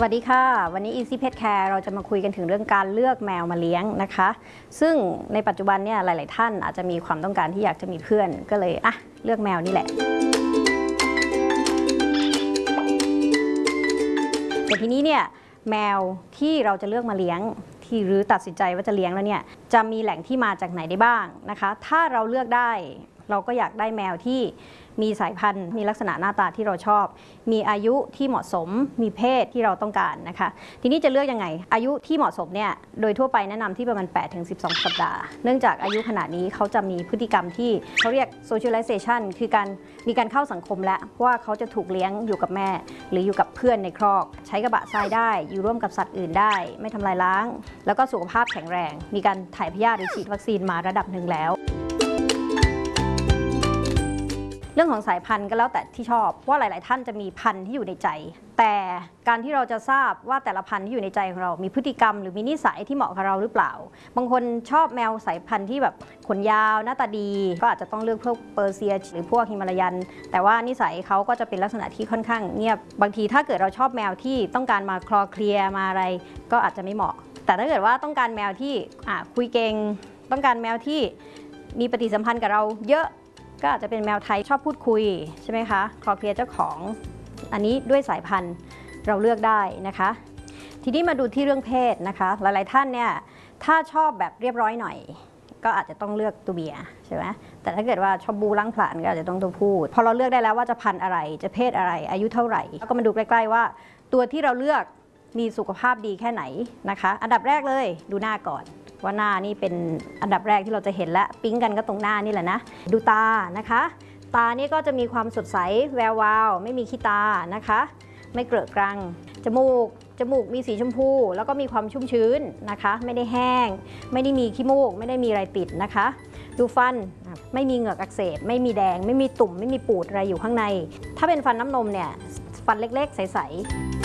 วัสดีค่ะวันนี้ Easy Pet Care เราจะมาคุยกันถึงเรื่องการเลือกแมวมาเลี้ยงนะคะซึ่งในปัจจุบันเนี่ยหลายๆท่านอาจจะมีความต้องการที่อยากจะมีเพื่อนก็เลยเลือกแมวนี่แหละแต่ทีนี้เนี่ยแมวที่เราจะเลือกมาเลี้ยงหรือตัดสินใจว่าจะเลี้ยงแล้วเนี่ยจะมีแหล่งที่มาจากไหนได้บ้างนะคะถ้าเราเลือกได้เราก็อยากได้แมวที่มีสายพันธุ์มีลักษณะหน้าตาที่เราชอบมีอายุที่เหมาะสมมีเพศที่เราต้องการนะคะทีนี้จะเลือกยังไงอายุที่เหมาะสมเนี่ยโดยทั่วไปแนะนำที่ประมาณ 8-12 สัปดาห์เนื่องจากอายุขนาดนี้เขาจะมีพฤติกรรมที่เขาเรียก socialization คือมีการเข้าสังคมแล้วว่าเขาจะถูกเลี้ยงอยู่กับแม่หรืออยู่กับเพื่อนในครอกใช้กระบะทรายได้อยู่ร่วมกับสัตว์อื่นได้ไม่ทำลายล้างแล้วก็สุขภาพแข็งแรงมีการถ่ายพยาธิหรือฉีดวัคซีนมาระดับหนึ่งแล้วเรื่องของสายพันธุ์ก็แล้วแต่ที่ชอบว่าหลายๆท่านจะมีพันธุ์ที่อยู่ในใจแต่การที่เราจะทราบว่าแต่ละพันธุ์ที่อยู่ในใจของเรามีพฤติกรรมหรือมีนิสัยที่เหมาะกับเราหรือเปล่าบางคนชอบแมวสายพันธุ์ที่แบบขนยาวหน้าตาดีก็อาจจะต้องเลือกพวกเปอร์เซียหรือพวกฮิมาลายันแต่ว่านิสัยเขาก็จะเป็นลักษณะที่ค่อนข้างเงียบบางทีถ้าเกิดเราชอบแมวที่ต้องการมาคลอเคลียร์มาอะไรก็อาจจะไม่เหมาะแต่ถ้าเกิดว่าต้องการแมวที่คุยเก่งต้องการแมวที่มีปฏิสัมพันธ์กับเราเยอะก็อาจจะเป็นแมวไทยชอบพูดคุยใช่ไหมคะคลอเคลียร์เจ้าของอันนี้ด้วยสายพันธุ์เราเลือกได้นะคะทีนี้มาดูที่เรื่องเพศนะคะหลายๆท่านเนี่ยถ้าชอบแบบเรียบร้อยหน่อยก็อาจจะต้องเลือกตัวเมียใช่ไหมแต่ถ้าเกิดว่าชอบบูล้างผลาญก็อาจจะต้องตัวผู้พอเราเลือกได้แล้วว่าจะพันธุ์อะไรจะเพศอะไรอายุเท่าไหร่แล้วก็มาดูใกล้ๆว่าตัวที่เราเลือกมีสุขภาพดีแค่ไหนนะคะอันดับแรกเลยดูหน้าก่อนว่าหน้านี่เป็นอันดับแรกที่เราจะเห็นและปิ๊งกันก็ตรงหน้านี่แหละนะดูตานะคะตานี่ก็จะมีความสดใสแวววาวไม่มีขี้ตานะคะไม่เกลอะกรังจมูกมีสีชมพูแล้วก็มีความชุ่มชื้นนะคะไม่ได้แห้งไม่ได้มีขี้มูกไม่ได้มีอะไรติดนะคะดูฟันไม่มีเหงือกอักเสบไม่มีแดงไม่มีตุ่มไม่มีปูดอะไรอยู่ข้างในถ้าเป็นฟันน้ำนมเนี่ยฟันเล็กๆใสๆ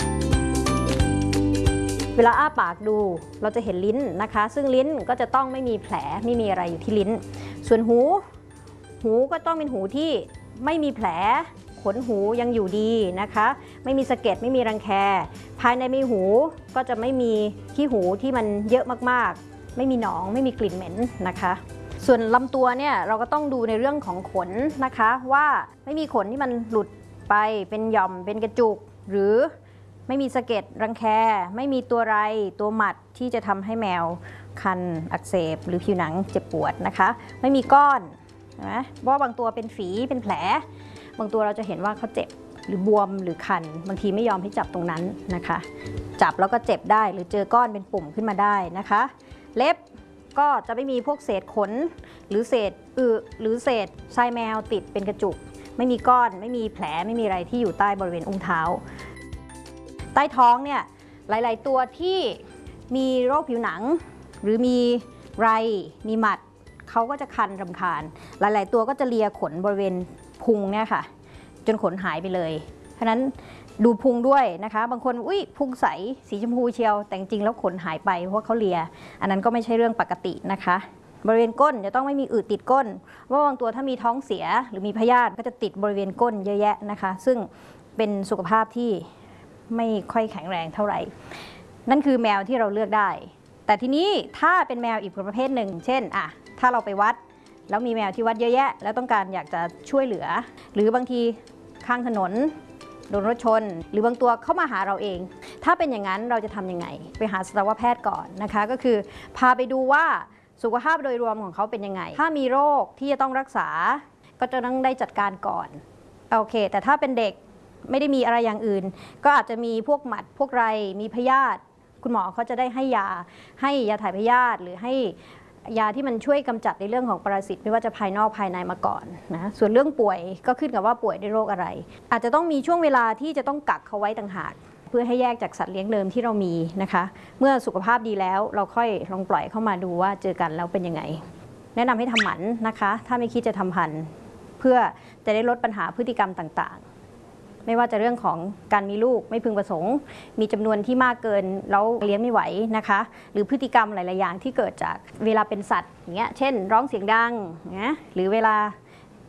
เวลาอ้าปากดูเราจะเห็นลิ้นนะคะซึ่งลิ้นก็จะต้องไม่มีแผลไม่มีอะไรอยู่ที่ลิ้นส่วนหูก็ต้องเป็นหูที่ไม่มีแผลขนหูยังอยู่ดีนะคะไม่มีสะเก็ดไม่มีรังแคภายในมีหูก็จะไม่มีขี้หูที่มันเยอะมากๆไม่มีหนองไม่มีกลิ่นเหม็นนะคะส่วนลำตัวเนี่ยเราก็ต้องดูในเรื่องของขนนะคะว่าไม่มีขนที่มันหลุดไปเป็นหย่อมเป็นกระจุกหรือไม่มีสะเก็ดรังแคไม่มีตัวไรตัวหมัดที่จะทำให้แมวคันอักเสบหรือผิวหนังเจ็บปวดนะคะไม่มีก้อนนะเพราะบางตัวเป็นฝีเป็นแผลบางตัวเราจะเห็นว่าเขาเจ็บหรือบวมหรือคันบางทีไม่ยอมให้จับตรงนั้นนะคะจับแล้วก็เจ็บได้หรือเจอก้อนเป็นปุ่มขึ้นมาได้นะคะเล็บก็จะไม่มีพวกเศษขนหรือเศษหรือเศษไส้แมวติดเป็นกระจุกไม่มีก้อนไม่มีแผลไม่มีอะไรที่อยู่ใต้บริเวณอุ้งเท้าใต้ท้องเนี่ยหลายๆตัวที่มีโรคผิวหนังหรือมีไรมีหมัดเขาก็จะคันรำคาญหลายๆตัวก็จะเลียขนบริเวณพุงเนี่ยค่ะจนขนหายไปเลยเพราะนั้นดูพุงด้วยนะคะบางคนพุงใสสีชมพูเชียวแต่จริงๆแล้วขนหายไปเพราะเขาเลียอันนั้นก็ไม่ใช่เรื่องปกตินะคะบริเวณก้นจะต้องไม่มีอืดติดก้นเพราะบางตัวถ้ามีท้องเสียหรือมีพยาธิก็จะติดบริเวณก้นเยอะแยะนะคะซึ่งเป็นสุขภาพที่ไม่ค่อยแข็งแรงเท่าไหร่นั่นคือแมวที่เราเลือกได้แต่ทีนี้ถ้าเป็นแมวอีกประเภทหนึ่งเช่นถ้าเราไปวัดแล้วมีแมวที่วัดเยอะแยะแล้วต้องการอยากจะช่วยเหลือหรือบางทีข้างถนนโดนรถชนหรือบางตัวเข้ามาหาเราเองถ้าเป็นอย่างนั้นเราจะทำยังไงไปหาสัตวแพทย์ก่อนนะคะก็คือพาไปดูว่าสุขภาพโดยรวมของเขาเป็นยังไงถ้ามีโรคที่จะต้องรักษาก็จะต้องได้จัดการก่อนโอเคแต่ถ้าเป็นเด็กไม่ได้มีอะไรอย่างอื่นก็อาจจะมีพวกหมัดพวกไรมีพยาธิคุณหมอเขาจะได้ให้ยาถ่ายพยาธิหรือให้ยาที่มันช่วยกำจัดในเรื่องของปรสิตไม่ว่าจะภายนอกภายในมาก่อนนะส่วนเรื่องป่วยก็ขึ้นกับว่าป่วยด้วยโรคอะไรอาจจะต้องมีช่วงเวลาที่จะต้องกักเขาไว้ต่างหากเพื่อให้แยกจากสัตว์เลี้ยงเดิมที่เรามีนะคะเมื่อสุขภาพดีแล้วเราค่อยลองปล่อยเข้ามาดูว่าเจอกันแล้วเป็นยังไงแนะนำให้ทำหมันนะคะถ้าไม่คิดจะทำพันธุ์เพื่อจะได้ลดปัญหาพฤติกรรมต่างๆไม่ว่าจะเรื่องของการมีลูกไม่พึงประสงค์มีจำนวนที่มากเกินแล้วเลี้ยงไม่ไหวนะคะหรือพฤติกรรมหลายๆอย่างที่เกิดจากเวลาเป็นสัตว์อย่างเงี้ยเช่นร้องเสียงดังนะหรือเวลา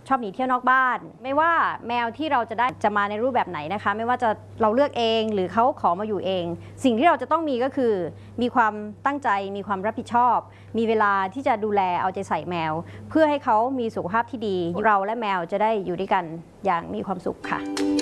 ชอบหนีเที่ยวนอกบ้าน ไม่ว่าแมวที่เราจะได้จะมาในรูปแบบไหนนะคะไม่ว่าจะเราเลือกเองหรือเขาขอมาอยู่เอง สิ่งที่เราจะต้องมีก็คือมีความตั้งใจมีความรับผิดชอบ มีเวลาที่จะดูแลเอาใจใส่แมว เพื่อให้เขามีสุขภาพที่ดีเราและแมวจะได้อยู่ด้วยกันอย่างมีความสุขค่ะ